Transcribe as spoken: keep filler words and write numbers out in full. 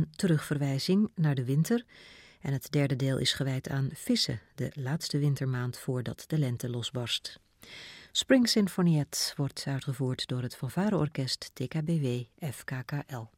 een terugverwijzing naar de winter. En het derde deel is gewijd aan vissen, de laatste wintermaand voordat de lente losbarst. Spring Sinfoniette wordt uitgevoerd door het Fanfare Orkest T K B W F K K L.